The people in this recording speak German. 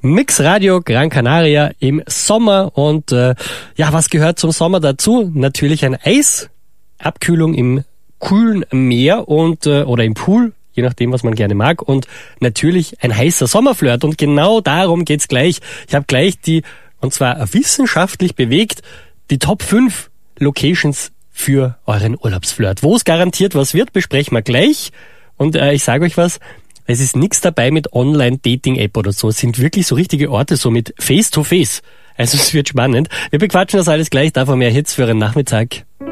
Mix Radio Gran Canaria im Sommer und was gehört zum Sommer dazu? Natürlich ein Eis, Abkühlung im kühlen Meer und oder im Pool, je nachdem, was man gerne mag, und natürlich ein heißer Sommerflirt, und genau darum geht's gleich. Ich habe gleich und zwar wissenschaftlich bewegt, die Top 5 Locations für euren Urlaubsflirt. Wo es garantiert was wird, besprechen wir gleich. Und ich sage euch was, es ist nichts dabei mit Online-Dating-App oder so. Es sind wirklich so richtige Orte, so mit Face-to-Face. Also es wird spannend. Wir bequatschen das alles gleich, davon mehr Hits für einen Nachmittag.